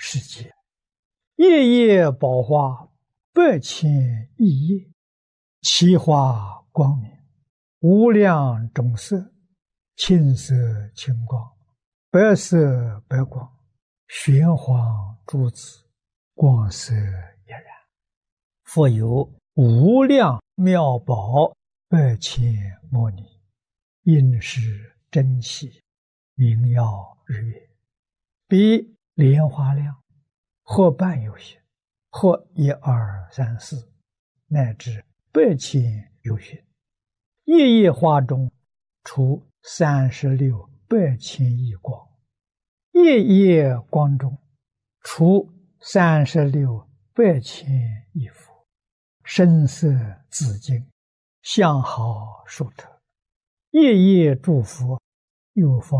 世界，夜夜宝花8,000亿叶，其花光明，无量种色，青色青光，白色白光，玄黄珠子，光色一然。复有无量妙宝8,000摩尼，应是珍稀，明耀日月，比莲花量，或半有形，或1、2、3、4，乃至8,000有形。夜夜花中出368,000亿光，夜夜光中出368,000亿佛，声色紫金，相好殊特，夜夜诸佛又放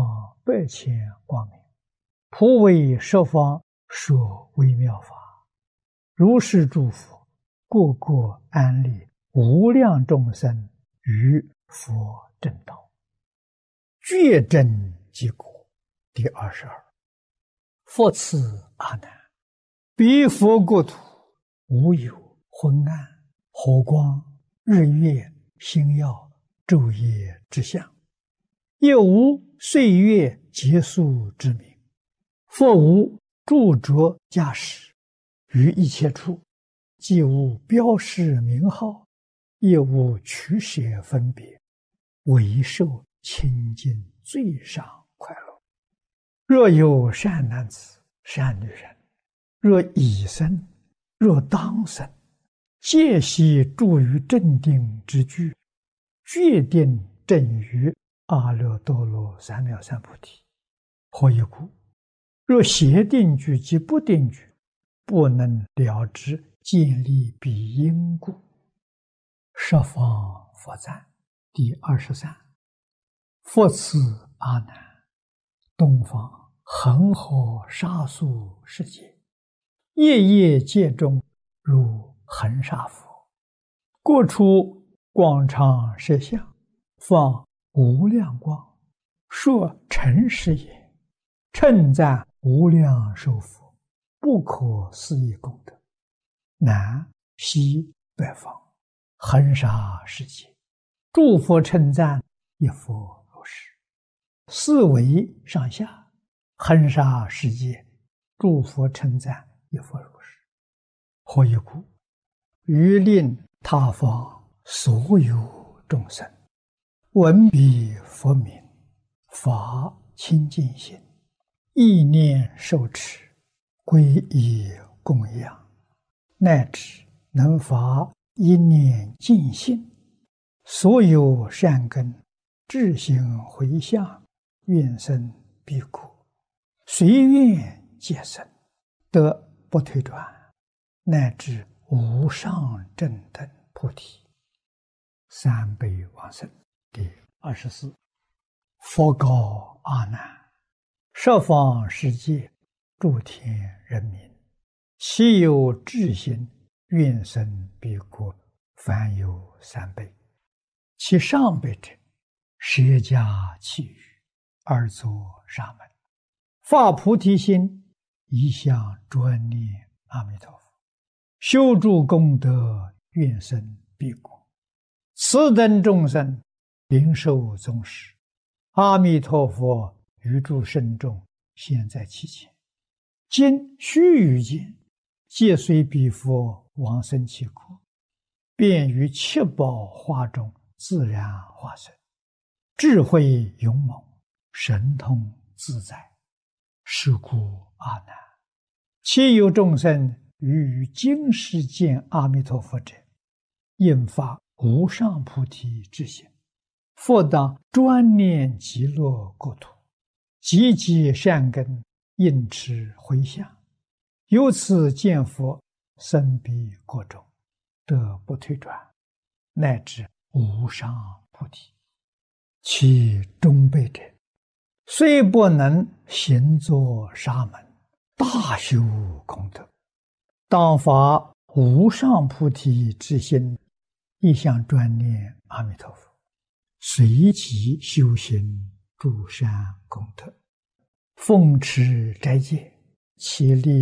8,000光明，普为十方说微妙法。如是诸佛，个个安立无量众生于佛正道，觉真即果。第22。复次阿难，彼佛国土无有昏暗、火光、日月、星耀、昼夜之相，也无岁月结束之名，复无著着驾驶，于一切处既无标示名号，也无取舍分别，唯受清净最上快乐。若有善男子、善女人，若已生，若当生，皆悉住于正定之居，决定正于阿耨多罗三藐三菩提。何以故？若邪定居及不定居，不能了知建立彼因故。十方佛赞。第23。复次阿难，东方恒河沙数世界，夜夜界中如恒沙佛，各处广长舌相，放无量光，说诚实也，称赞无量寿佛，不可思议功德。南西北方恒沙世界，诸佛称赞一佛如是。四维上下恒沙世界，诸佛称赞一佛如是。何以故？于令他方所有众生闻彼佛名，发清净心，意念受持，皈依供养，乃至能发一念净心，所有善根智行回向，愿生彼国，随愿皆生，得不退转，乃至无上正等菩提。三辈往生。第24。佛告阿难，十方世界诸天人民，其有智行，愿生彼国，凡有3辈。其上辈者，舍家弃语，而作沙门，发菩提心，一向专念阿弥陀佛，修诸功德，愿生彼国。此等众生灵受宗师，阿弥陀佛于诸圣众现在其前，今须臾间，皆随彼佛往生其国，便于七宝花中自然化身，智慧勇猛，神通自在。是故阿难，其有众生于今世见阿弥陀佛者，应发无上菩提之心，复当专念极乐国土，积极善根，应持回向，由此见佛，生彼国中，得不退转，乃至无上菩提。其中辈者，虽不能行作沙门，大修功德，当发无上菩提之心，一向专念阿弥陀佛，随即修行诸善功德，奉持斋戒，其力